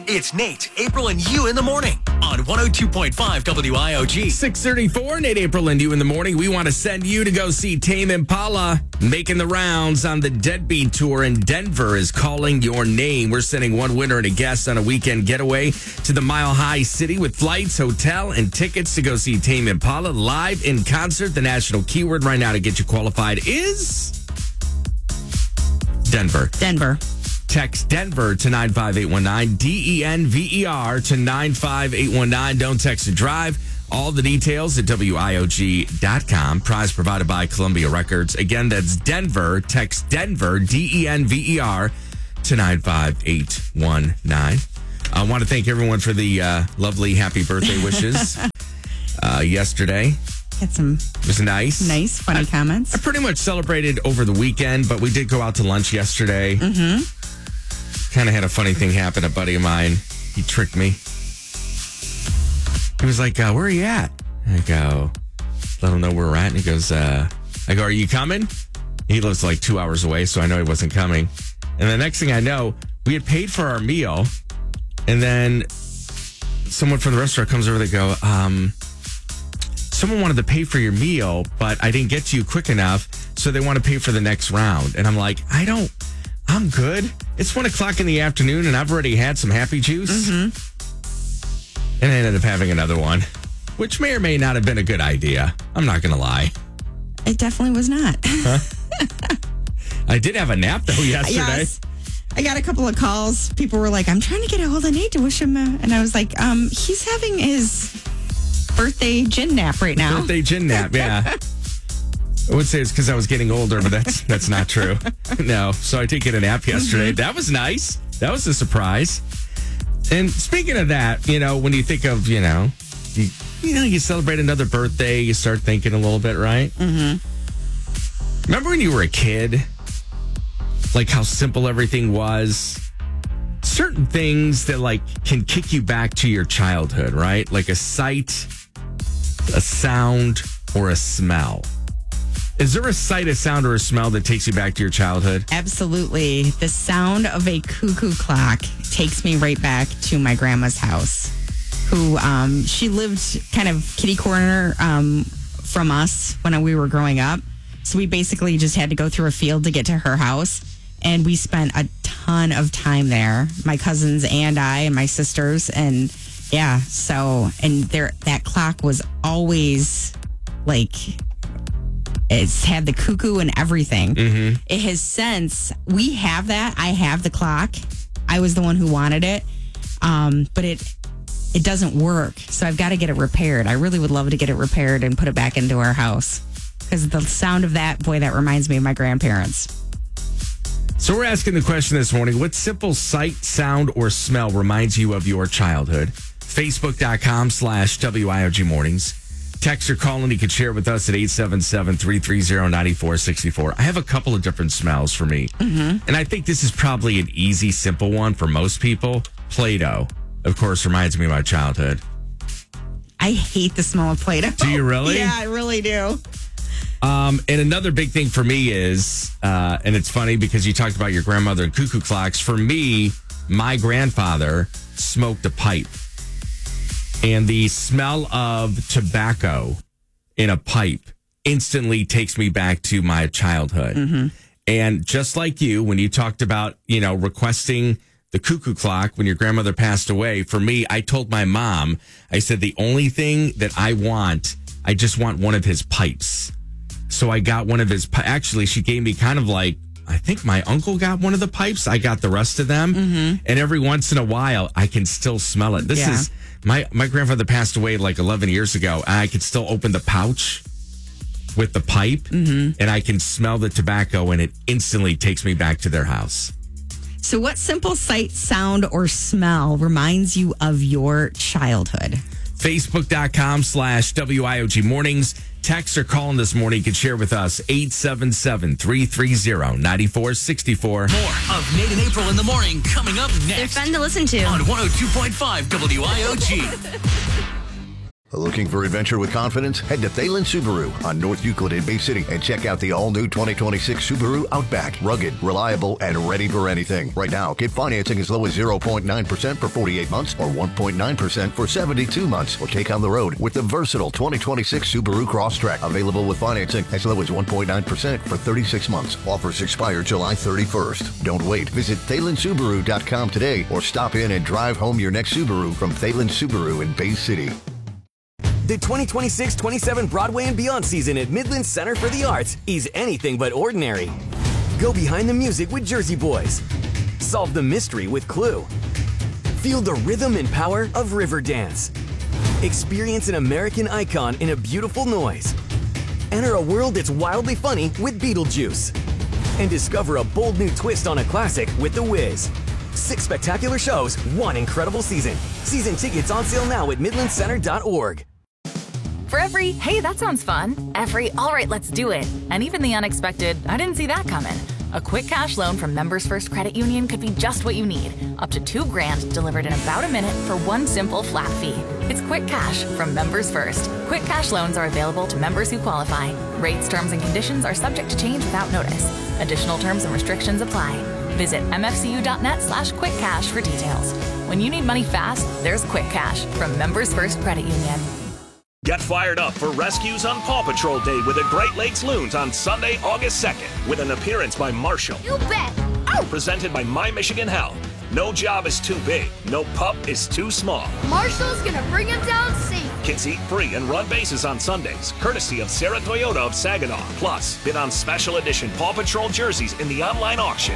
It's Nate, April, and you in the morning on 102.5 WIOG. 6:34, Nate, April, and you in the morning. We want to send you to go see Tame Impala making the rounds on the Deadbeat Tour in Denver is calling your name. We're sending one winner and a guest on a weekend getaway to the Mile High City with flights, hotel, and tickets to go see Tame Impala live in concert. The national keyword right now to get you qualified is Denver. Denver. Text Denver to 95819, DENVER to 95819. Don't text and drive. All the details at WIOG.com. Prize provided by Columbia Records. Again, that's Denver. Text Denver, DENVER to 95819. I want to thank everyone for the lovely happy birthday wishes yesterday. Had some It was nice. funny comments. I pretty much celebrated over the weekend, but we did go out to lunch yesterday. Mm-hmm. Kind of had a funny thing happen. A buddy of mine, he tricked me. He was like, where are you at? I go, let him know where we're at. And he goes, I go, are you coming? He lives like 2 hours away, so I know he wasn't coming. And the next thing I know, we had paid for our meal. And then someone from the restaurant comes over, they go, someone wanted to pay for your meal, but I didn't get to you quick enough, so they want to pay for the next round. And I'm like, I'm good. It's 1 o'clock in the afternoon, and I've already had some Happy Juice. Mm-hmm. And I ended up having another one, which may or may not have been a good idea. I'm not going to lie. It definitely was not. Huh? I did have a nap, though, yesterday. Yes. I got a couple of calls. People were like, I'm trying to get a hold of Nate to wish him. And I was like, he's having his birthday gin nap right now. Birthday gin nap, yeah. I would say it's because I was getting older, but that's not true. No. So I did get a nap yesterday. Mm-hmm. That was nice. That was a surprise. And speaking of that, when you think of, you celebrate another birthday, you start thinking a little bit, right? Mm-hmm. Remember when you were a kid? Like how simple everything was? Certain things that can kick you back to your childhood, right? Like a sight, a sound, or a smell. Is there a sight, a sound, or a smell that takes you back to your childhood? Absolutely. The sound of a cuckoo clock takes me right back to my grandma's house, who she lived kind of kitty corner from us when we were growing up. So we basically just had to go through a field to get to her house. And we spent a ton of time there, my cousins and I and my sisters. And yeah, that clock was always it's had the cuckoo and everything. Mm-hmm. It has since, we have that. I have the clock. I was the one who wanted it. But it doesn't work. So I've got to get it repaired. I really would love to get it repaired and put it back into our house. Because the sound of that, boy, that reminds me of my grandparents. So we're asking the question this morning, what simple sight, sound, or smell reminds you of your childhood? Facebook.com/WIOG Mornings. Text or call and you can share with us at 877-330-9464. I have a couple of different smells for me. Mm-hmm. And I think this is probably an easy, simple one for most people. Play-Doh, of course, reminds me of my childhood. I hate the smell of Play-Doh. Do you really? Yeah, I really do. And another big thing for me is, and it's funny because you talked about your grandmother and cuckoo clocks. For me, my grandfather smoked a pipe. And the smell of tobacco in a pipe instantly takes me back to my childhood. Mm-hmm. And just like you, when you talked about, requesting the cuckoo clock when your grandmother passed away, for me, I told my mom, I said, the only thing that I just want one of his pipes. So I got one of his, actually, she gave me kind of I think my uncle got one of the pipes. I got the rest of them. Mm-hmm. And every once in a while, I can still smell it. This is, my grandfather passed away 11 years ago. And I could still open the pouch with the pipe. Mm-hmm. And I can smell the tobacco and it instantly takes me back to their house. So what simple sight, sound, or smell reminds you of your childhood? Facebook.com/WIOG Mornings. Text or call in this morning. You can share with us 877-330-9464. More of Nate and April in the morning coming up next. They're fun to listen to on 102.5 WIOG. Looking for adventure with confidence? Head to Thalen Subaru on North Euclid in Bay City and check out the all-new 2026 Subaru Outback. Rugged, reliable, and ready for anything. Right now, get financing as low as 0.9% for 48 months or 1.9% for 72 months. Or take on the road with the versatile 2026 Subaru Crosstrek. Available with financing as low as 1.9% for 36 months. Offers expire July 31st. Don't wait. Visit ThalenSubaru.com today or stop in and drive home your next Subaru from Thalen Subaru in Bay City. The 2026-27 Broadway and Beyond season at Midland Center for the Arts is anything but ordinary. Go behind the music with Jersey Boys. Solve the mystery with Clue. Feel the rhythm and power of Riverdance. Experience an American icon in a beautiful noise. Enter a world that's wildly funny with Beetlejuice. And discover a bold new twist on a classic with The Wiz. 6 spectacular shows, 1 incredible season. Season tickets on sale now at midlandcenter.org. For every, hey, that sounds fun, every, all right, let's do it, and even the unexpected, I didn't see that coming. A quick cash loan from Members First Credit Union could be just what you need. Up to $2,000 delivered in about a minute for one simple flat fee. It's Quick Cash from Members First. Quick cash loans are available to members who qualify. Rates, terms, and conditions are subject to change without notice. Additional terms and restrictions apply. Visit mfcu.net/quickcash for details. When you need money fast, there's Quick Cash from Members First Credit Union. Get fired up for rescues on Paw Patrol Day with the Great Lakes Loons on Sunday, August 2nd, with an appearance by Marshall. You bet! Oh! Presented by My Michigan Health. No job is too big. No pup is too small. Marshall's gonna bring him down safe. Kids eat free and run bases on Sundays, courtesy of Sarah Toyota of Saginaw. Plus, bid on special edition Paw Patrol jerseys in the online auction.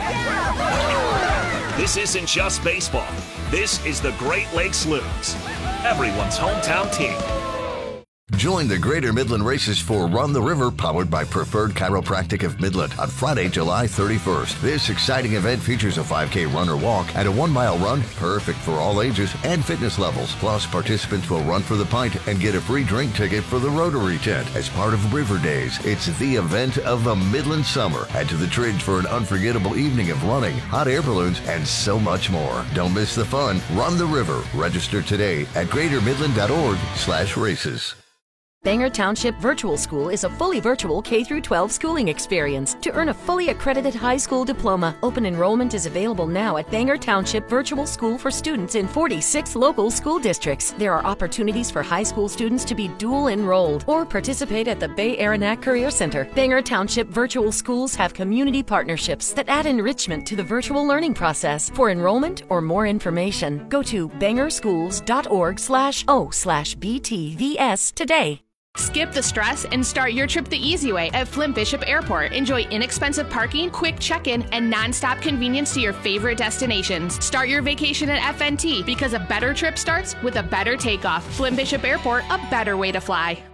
Yeah! This isn't just baseball. This is the Great Lakes Loons, everyone's hometown team. Join the Greater Midland Races for Run the River, powered by Preferred Chiropractic of Midland, on Friday, July 31st. This exciting event features a 5K run or walk and a 1-mile run, perfect for all ages and fitness levels. Plus, participants will run for the pint and get a free drink ticket for the Rotary tent as part of River Days. It's the event of the Midland summer. Head to the Tridge for an unforgettable evening of running, hot air balloons, and so much more. Don't miss the fun. Run the River. Register today at greatermidland.org/races. Bangor Township Virtual School is a fully virtual K-12 schooling experience. To earn a fully accredited high school diploma, open enrollment is available now at Bangor Township Virtual School for students in 46 local school districts. There are opportunities for high school students to be dual enrolled or participate at the Bay Aranac Career Center. Bangor Township Virtual Schools have community partnerships that add enrichment to the virtual learning process. For enrollment or more information, go to bangorschools.org/o/BTVS today. Skip the stress and start your trip the easy way at Flint Bishop Airport. Enjoy inexpensive parking, quick check-in, and non-stop convenience to your favorite destinations. Start your vacation at FNT because a better trip starts with a better takeoff. Flint Bishop Airport, a better way to fly.